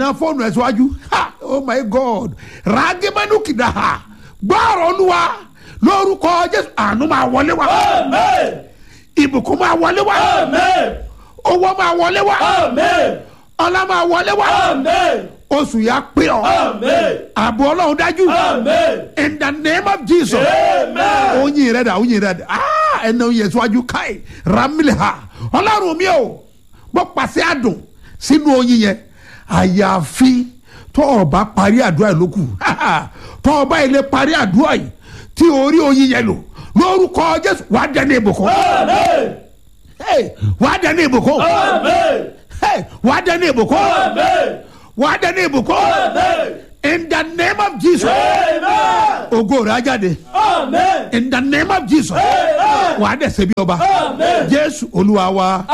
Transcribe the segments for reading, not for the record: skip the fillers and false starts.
na fóònù ẹ̀ síwájú oh my God ràgẹ́mẹ́nu kìdá gbọ́rọ̀ olúwa lórúkọ Jésù àánú máa wọlé wá ìbùkún máa wọlé wá owó máa wọlé wá ọlá máa wọlé wá oṣù yà pé ọ ààbò Ọlọ́run dájú in the name of Jesus oyin rẹ dà ẹnna oyin síwájú káì ramílẹ̀ ha Ọlọ́run mi ò gbọ́ pàṣẹ àdùn sínú oyin yẹn àyàfi tó o bá parí àdúrà yìí lókù tó o bá ilé parí àdúrà yìí tí orí oyin yẹn lò lórúkọ Jésù wàá dẹni ìbùkún wàá dẹni ìbùkún wàá dẹni ìbùkún wàá dẹni ìbùkún in the name of Jesus ògo rẹ̀ á jáde in the name of Jesus wàá dẹ̀ ṣe bí ọba Jésù Olúwa wa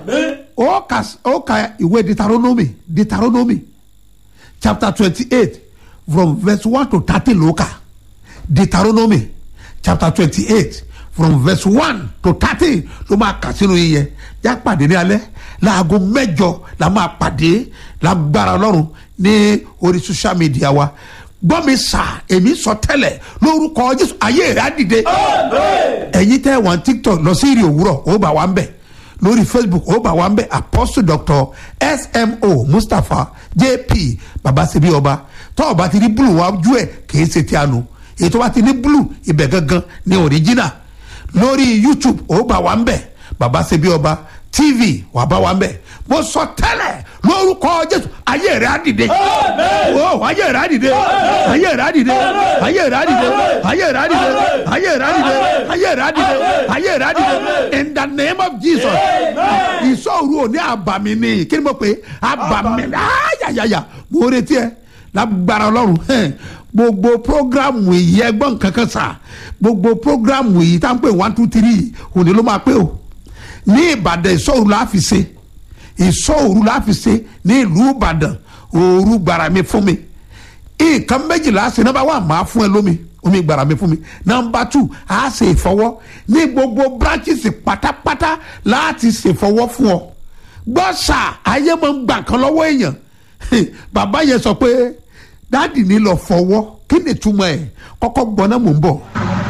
ó ka ìwé Deuteronomy chapter 28 from verse 1 to 30 ló kà Deuteronomy chapter 28 from verse 1 to 30 ló máa kà sínú yíyẹ yá pàdé ní alẹ́ láago 8 la máa pàdé lágbára Ọlọ́run ní orí social media wa gbọ́ mi sà èmi sọ tẹ́lẹ̀ lórúkọ Jésù ayé rẹ̀ á dìde ẹ̀yin tẹ́ wọn TikTok lọ sí ìrì òwúrọ̀ ó bá wa ń bẹ̀ lórí Facebook ó bá wa ń bẹ̀ Apostle Dr. SMO Mustapha JP babasebi ọba tọ́ ọba ti ní blue wájú ẹ̀ kìí ṣe tí a nù ètò wa ti ní blue ibẹ̀ gangan ní original lórí YouTube ó bá wa ń bẹ̀ babasebi ọba TV wà bá wa ń bẹ̀ mo sọ tẹ́lẹ̀ lórúkọ Jésù ayé rẹ̀ á dìde ayé rẹ̀ á dìde ayé rẹ̀ á dìde ayé rẹ̀ á dìde ayé rẹ̀ á dìde ayé rẹ̀ á dìde ayé rẹ̀ á dìde ayé rẹ̀ á dìde in the name of Jesus ìṣòro òní àbàmì ni kí ni mo pè àbàmì ayayaya mo retí ẹ lágbára Ọlọ́run gbogbo programu yìí ẹgbọ́n kankan sà gbogbo programu yìí tá n pè 1 2 3 òní ló máa pé o ní Ìbàdàn ìṣòro la fi ṣe ìṣòro la fi ṣe ní ìlú Ìbàdàn òru gbàrà mi fún mi nǹkan méjìlá ṣe number 1 máa fún ẹ lómi omi gbàrà mi fún mi number 2 a ṣe ìfọwọ́ ní gbogbo branches pátápátá láti ṣèfọwọ́ fún ọ gbọ́sà ayé máa ń gbà kan lọ́wọ́ èèyàn bàbá yẹn sọ pé dáàdì ní lọ fọwọ́ kí ni túmọ̀ ẹ̀ kọ́kọ́ gbọ́ náà mò ń bọ̀.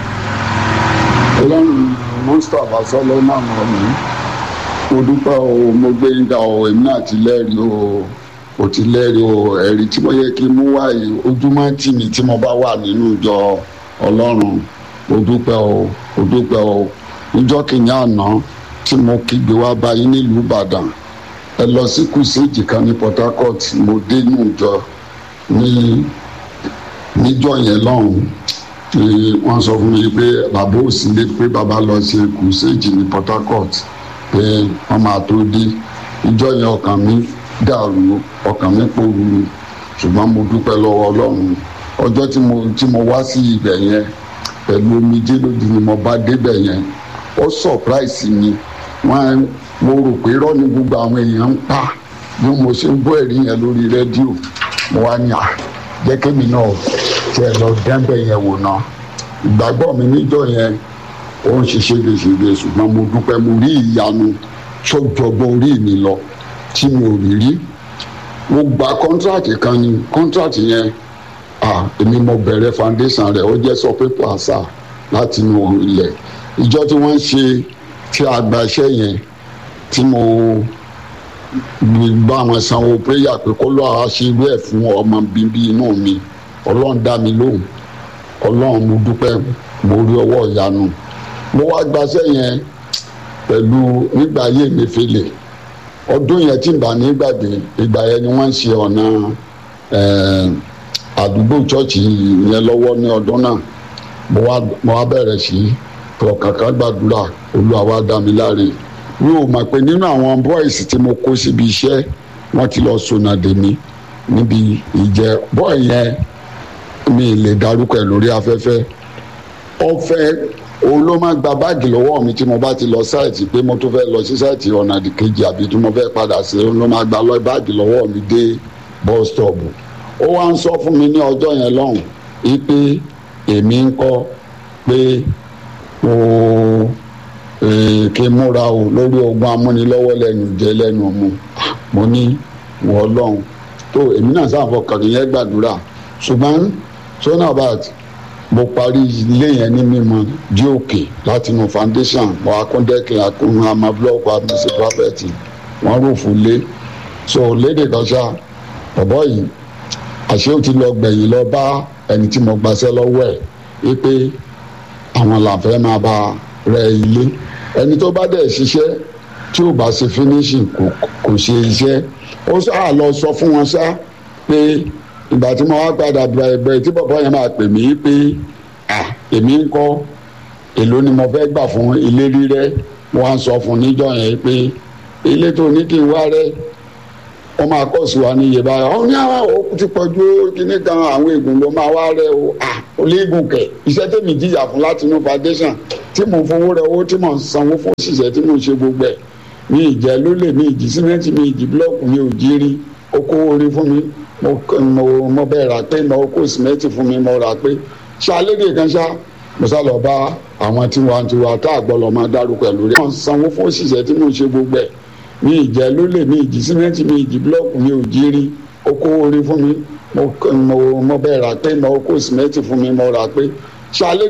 Ọlọ́run Mustapha Solomon ọ̀mí mo dúpẹ́ o mo gbé yíga o èmi náà ti lẹ́rìí o ti lẹ́rìí o ẹ̀rí tí mo yẹ kí n mú wáyé ojúmọ́ tì mí tí mo bá wà nínú ìjọ Ọlọ́run mo dúpẹ́ o níjọ́ kìíní àná tí mo kígbe wá báyìí nílùú Ìbàdàn ẹ lọ sí kùsìjì kan ní Port Harcourt mo dé inú ìjọ níjọ́ yẹn lọ́hùn wọ́n sọ fún mi pé bàbá ò sí lé pé bàbá lọ sí kùsìjì ní Port Harcourt pé wọ́n máa tó dé ìjọ yẹn ọkàn mi dàrú ọkàn mi pòrúurú ṣùgbọ́n mo dúpẹ́ lọ́wọ́ Ọlọ́run ọjọ́ tí mo wá sí ibẹ̀ yẹn pẹ̀lú omijé lójú ni mo bá débẹ̀ yẹn ó surprise mi mo rò pé irọ́ ni gbogbo àwọn èèyàn ń pa bí mo ṣe ń gbọ́ ẹ̀rí yẹn lórí rédíò mo wá ní jẹ́ kémi náà tiẹ̀ lọ dẹ́ńbẹ̀ yẹn wò náà ìgbàgbọ́ mi níjọ́ yẹn ó ń ṣiṣẹ́ léṣe ṣùgbọ́n mo dúpẹ́ mo rí ìyanu tó jọgbọ́n orí mi lọ tí mo rí mo gba kọ́ńtrátì kan ní kọ́ńtrátì yẹn èmi mo bẹ̀rẹ̀ foundation rẹ̀ ó jẹ́ Sọpé Plaza láti inú ilẹ̀ ìjọ tí wọ́n ń ṣe tí a gba iṣẹ́ yẹn tí mo bá wọn sanwó prayer pé kó lọ́ọ́ ṣe irú ẹ̀ fún ọmọ bíbí inú mi Ọlọ́run dá mi lóhùn Ọlọ́run mo dúpẹ́ mo rí ọwọ́ ìyanu mo wá gbaṣẹ́ yẹn pẹ̀lú nígbà ayé Emefiele ọdún yẹn tí n bá ní gbàgbé ìgbà yẹn ni wọ́n ń ṣe ọ̀nà àdúgbò chọ́ọ̀chì yẹn lọ́wọ́ ní ọdún náà mo wá bẹ̀rẹ̀ sí tọkàkà gbàdúrà Olúwa wá dá mi láre mi ò mọ̀ pé nínú àwọn boys tí mo kó síbi iṣẹ́ wọ́n ti lọ sọnà dè mí níbi ìjẹ boy yẹn mi lè darúkọ ẹ̀ lórí afẹ́fẹ́ ọ̀fẹ́ òun ló máa gba báàgì lọ́wọ́ mi tí mo bá ti lọ sáìtì pé mo tún fẹ́ lọ sí sáìtì ọ̀nà kejì àbí tí mo fẹ́ padà sí òun ló máa gba báàgì lọ́wọ́ mi dé bus stop ó wá ń sọ fún mi ní ọjọ́ yẹn lọ́hùn wípé èmi ń kọ́ pé kí n múra o lórí ogun amúnilọ́wọ́ lẹ́nu jẹ́ lẹ́nu mu mo ní wọ́n lọ́hùn tó èmi náà sáfọ kàní yẹn gbàdúrà ṣùgbọ́n sonabat mo parí ilé yẹn ní mímọ dí òkè láti inú foundation mo akúndẹ́kìn akúnrún àmọ́ búlọ́ọ̀kù àmísí pápẹ́tì wọ́n rúfù lé so lédè kan ṣá bọ̀bọ́ yìí àṣé ó ti lọ gbẹ̀yìn lọ bá ẹni tí mo gbaṣẹ́ lọ́wọ́ ẹ̀ wípé àwọn làǹfẹ́ máa bá rẹ ilé ẹni tó bá dẹ̀ ṣiṣẹ́ tí ò bá ṣe finishing kò ṣe iṣẹ́ ó sáà lọ sọ fún wọn ṣá pé ìgbà tí mo wá padà bẹ̀rẹ̀ ẹgbẹ́ tí bọ̀bọ́ yẹn máa pè mí pé èmi ń kọ́ èló ni mo fẹ́ gbà fún ilé rírẹ́ wọ́n á sọ fún níjọ́ yẹn pé ilé tó ní kí n wá rẹ́ wọ́n máa kọ́ sí wa ní iye báyìí ọ̀hún ní àwọn òkú ti pọ̀jù kíní kan àwọn ègùn ló máa wá rẹ́ o olóògùn kẹ̀ iṣẹ́ tèmi jìyà fún láti inú foundation tí mò ń fowó rẹ owó tí mò ń sanwó fún òṣìṣẹ́ tí mò ń ṣe gbogbo ẹ̀ mi ìjẹ́ lólè mi ìjì símẹ́ǹtì mi ìjì búlọ́ọ̀kù mi ò jírí ó kó orí fún mi mo bẹ́ẹ̀ rà pé mo kó símẹ́ǹtì fún mi mo rà pé ṣálédè kan ṣá mo sá lọ bá àwọn tiwantiwa tá àgbọ̀lọ̀ máa dárúkọ ẹ̀ lórí. wọ́n sanwó fún òṣìṣẹ́ tí mò ń ṣe gbogbo ẹ̀ mi ìjẹ́ lólè mi ìjì símẹ́ǹtì mi ìjì búlọ́ọ̀kù mi ò jírí ó kó orí fún mi mo bẹ́ẹ̀ rà pé mo kó símẹ́ǹtì fún mi mo rà pé ṣálédè.